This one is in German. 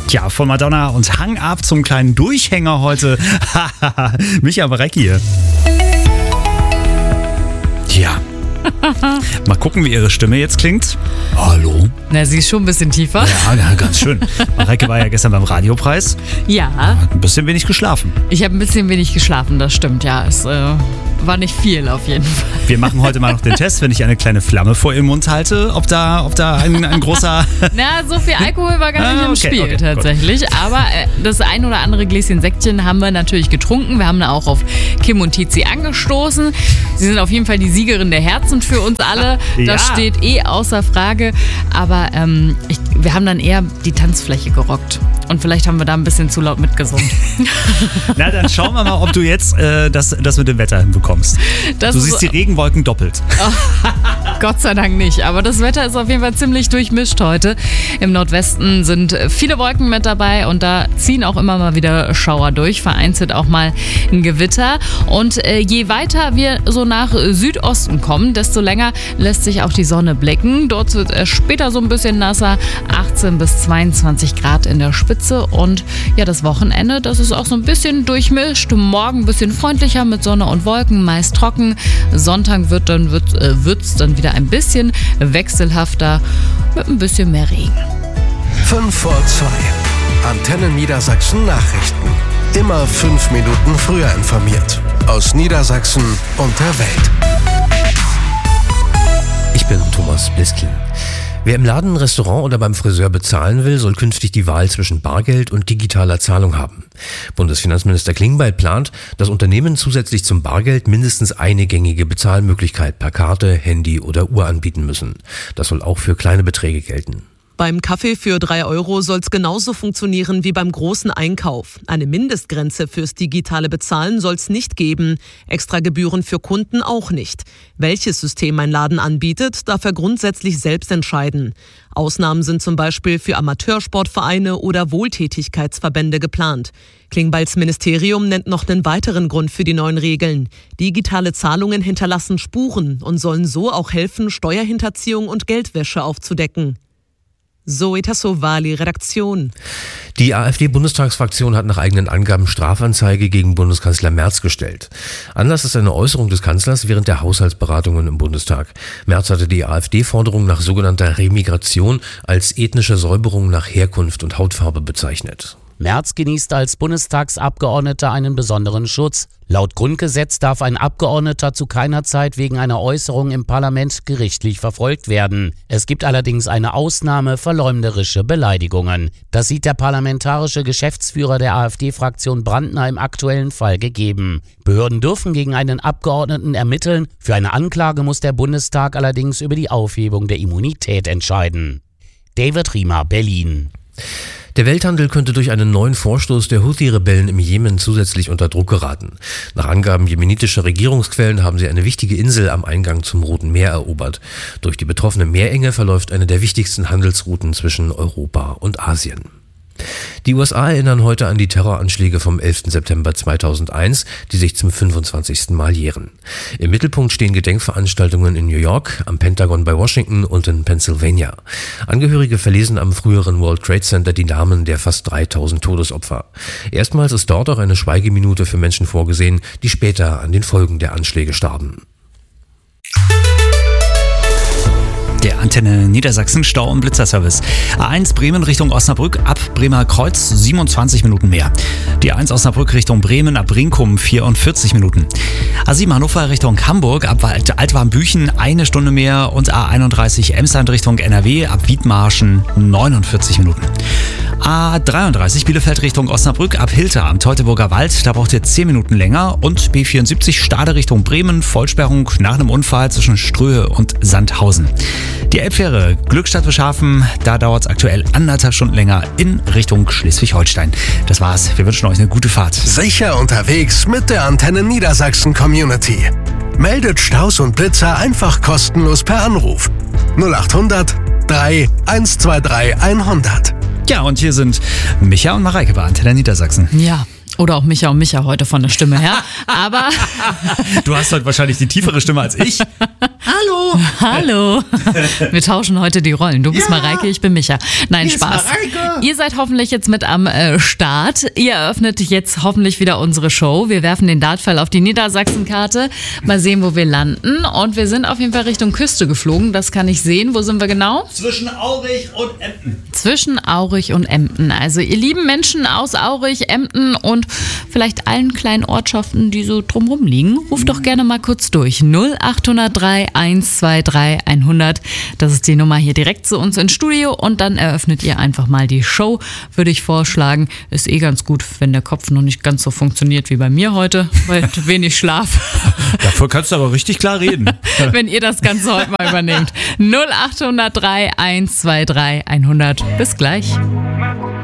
Tja, von Madonna und Hang Up zum kleinen Durchhänger heute. Micha Barecki hier. Tja. Mal gucken, wie ihre Stimme jetzt klingt. Hallo? Na, sie ist schon ein bisschen tiefer. Ja, ganz schön. Mareike war ja gestern beim Radiopreis. Ja. Hat ein bisschen wenig geschlafen. Ich habe ein bisschen wenig geschlafen, das stimmt, ja. Es war nicht viel auf jeden Fall. Wir machen heute mal noch den Test, wenn ich eine kleine Flamme vor ihrem Mund halte, ob da ein großer... Na, so viel Alkohol war gar nicht im Spiel tatsächlich. Gut. Aber das ein oder andere Gläschen Sektchen haben wir natürlich getrunken. Wir haben da auch auf Kim und Tizi angestoßen. Sie sind auf jeden Fall die Siegerin der Herzen für uns alle. Das steht außer Frage. Aber wir haben dann eher die Tanzfläche gerockt. Und vielleicht haben wir da ein bisschen zu laut mitgesungen. Na, dann schauen wir mal, ob du jetzt das mit dem Wetter hinbekommst. Du siehst die Regenwolken doppelt. Oh, Gott sei Dank nicht. Aber das Wetter ist auf jeden Fall ziemlich durchmischt heute. Im Nordwesten sind viele Wolken mit dabei und da ziehen auch immer mal wieder Schauer durch. Vereinzelt auch mal ein Gewitter. Und je weiter wir so nach Südosten kommen, desto länger lässt sich auch die Sonne blicken. Dort wird es später so ein bisschen nasser. 18 bis 22 Grad in der Spitze. Und ja, das Wochenende, das ist auch so ein bisschen durchmischt. Morgen ein bisschen freundlicher mit Sonne und Wolken, meist trocken. Sonntag wird's dann wieder ein bisschen wechselhafter mit ein bisschen mehr Regen. 5 vor 2. Antenne Niedersachsen Nachrichten. Immer 5 Minuten früher informiert. Aus Niedersachsen und der Welt. Ich bin Thomas Bliskin. Wer im Laden, Restaurant oder beim Friseur bezahlen will, soll künftig die Wahl zwischen Bargeld und digitaler Zahlung haben. Bundesfinanzminister Klingbeil plant, dass Unternehmen zusätzlich zum Bargeld mindestens eine gängige Bezahlmöglichkeit per Karte, Handy oder Uhr anbieten müssen. Das soll auch für kleine Beträge gelten. Beim Kaffee für 3 € soll es genauso funktionieren wie beim großen Einkauf. Eine Mindestgrenze fürs digitale Bezahlen soll es nicht geben. Extra Gebühren für Kunden auch nicht. Welches System ein Laden anbietet, darf er grundsätzlich selbst entscheiden. Ausnahmen sind zum Beispiel für Amateursportvereine oder Wohltätigkeitsverbände geplant. Klingbeils Ministerium nennt noch einen weiteren Grund für die neuen Regeln. Digitale Zahlungen hinterlassen Spuren und sollen so auch helfen, Steuerhinterziehung und Geldwäsche aufzudecken. Zoe Tassovali, Redaktion. Die AfD-Bundestagsfraktion hat nach eigenen Angaben Strafanzeige gegen Bundeskanzler Merz gestellt. Anlass ist eine Äußerung des Kanzlers während der Haushaltsberatungen im Bundestag. Merz hatte die AfD-Forderung nach sogenannter Remigration als ethnische Säuberung nach Herkunft und Hautfarbe bezeichnet. Merz genießt als Bundestagsabgeordneter einen besonderen Schutz. Laut Grundgesetz darf ein Abgeordneter zu keiner Zeit wegen einer Äußerung im Parlament gerichtlich verfolgt werden. Es gibt allerdings eine Ausnahme: verleumderische Beleidigungen. Das sieht der parlamentarische Geschäftsführer der AfD-Fraktion Brandner im aktuellen Fall gegeben. Behörden dürfen gegen einen Abgeordneten ermitteln. Für eine Anklage muss der Bundestag allerdings über die Aufhebung der Immunität entscheiden. David Riemer, Berlin. Der Welthandel könnte durch einen neuen Vorstoß der Houthi-Rebellen im Jemen zusätzlich unter Druck geraten. Nach Angaben jemenitischer Regierungsquellen haben sie eine wichtige Insel am Eingang zum Roten Meer erobert. Durch die betroffene Meerenge verläuft eine der wichtigsten Handelsrouten zwischen Europa und Asien. Die USA erinnern heute an die Terroranschläge vom 11. September 2001, die sich zum 25. Mal jähren. Im Mittelpunkt stehen Gedenkveranstaltungen in New York, am Pentagon bei Washington und in Pennsylvania. Angehörige verlesen am früheren World Trade Center die Namen der fast 3000 Todesopfer. Erstmals ist dort auch eine Schweigeminute für Menschen vorgesehen, die später an den Folgen der Anschläge starben. Der Antenne Niedersachsen Stau- und Blitzerservice. A1 Bremen Richtung Osnabrück ab Bremer Kreuz 27 Minuten mehr. Die A1 Osnabrück Richtung Bremen ab Brinkum 44 Minuten. A7 Hannover Richtung Hamburg ab Altwarmbüchen 1 Stunde mehr und A31 Emsland Richtung NRW ab Wiedmarschen 49 Minuten. A33 Bielefeld Richtung Osnabrück ab Hilter am Teutoburger Wald, da braucht ihr 10 Minuten länger. Und B74 Stade Richtung Bremen, Vollsperrung nach einem Unfall zwischen Ströhe und Sandhausen. Die Elbfähre Glückstadt Beschafen, da dauert es aktuell 1,5 Stunden länger in Richtung Schleswig-Holstein. Das war's, wir wünschen euch eine gute Fahrt. Sicher unterwegs mit der Antenne Niedersachsen Community. Meldet Staus und Blitzer einfach kostenlos per Anruf. 0800 3 123 100. Ja, und hier sind Micha und Mareike bei Antenne Niedersachsen. Ja, Oder auch Micha und Micha heute von der Stimme her. Aber Du hast heute wahrscheinlich die tiefere Stimme als ich. Hallo. hallo. Wir tauschen heute die Rollen. Du bist Mareike, ich bin Micha. Nein, Spaß. Ihr seid hoffentlich jetzt mit am Start. Ihr eröffnet jetzt hoffentlich wieder unsere Show. Wir werfen den Dartpfeil auf die Niedersachsen-Karte. Mal sehen, wo wir landen. Und wir sind auf jeden Fall Richtung Küste geflogen. Das kann ich sehen. Wo sind wir genau? Zwischen Aurich und Emden. Zwischen Aurich und Emden. Also ihr lieben Menschen aus Aurich, Emden und vielleicht allen kleinen Ortschaften, die so drumherum liegen, ruft doch gerne mal kurz durch. 0803 123 100. Das ist die Nummer hier direkt zu uns ins Studio und dann eröffnet ihr einfach mal die Show, würde ich vorschlagen. Ist ganz gut, wenn der Kopf noch nicht ganz so funktioniert wie bei mir heute, weil wenig Schlaf. Dafür kannst du aber richtig klar reden. Wenn ihr das Ganze heute mal übernehmt. 0803 123 100. Bis gleich.